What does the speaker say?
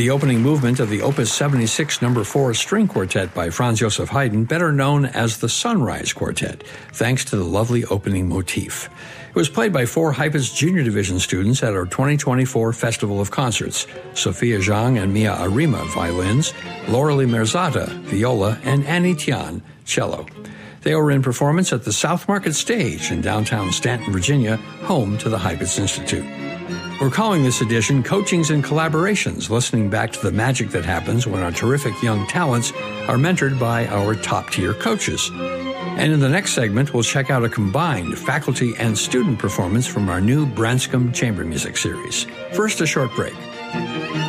the opening movement of the Opus 76 No. 4 string quartet by Franz Joseph Haydn, better known as the Sunrise Quartet, thanks to the lovely opening motif. It was played by 4 Hypens Junior Division students at our 2024 Festival of Concerts: Sophia Zhang and Mia Arima, violins, Lauralee Merzata, viola, and Annie Tian, cello. They were in performance at the South Market Stage in downtown Stanton, Virginia, home to the Heifetz Institute. We're calling this edition Coachings and Collaborations, listening back to the magic that happens when our terrific young talents are mentored by our top-tier coaches. And in the next segment, we'll check out a combined faculty and student performance from our new Branscombe Chamber Music series. First, a short break.